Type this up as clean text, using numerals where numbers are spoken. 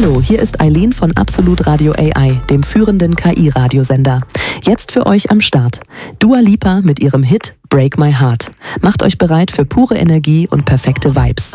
Hallo, hier ist Eileen von Absolut Radio AI, dem führenden KI-Radiosender. Jetzt für euch am Start. Dua Lipa mit ihrem Hit Break My Heart. Macht euch bereit für pure Energie und perfekte Vibes.